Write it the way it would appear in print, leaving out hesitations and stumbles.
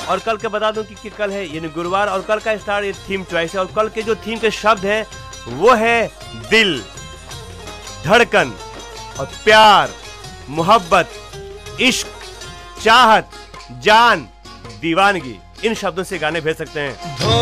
और कल के बता दूं कि कल है यानी गुरुवार, और कल का स्टार ये थीम चॉइस है, और कल के जो थीम के शब्द हैं वो है दिल, धड़कन और प्यार, मोहब्बत, इश्क, चाहत, जान, दीवानगी। इन शब्दों से गाने भेज सकते हैं।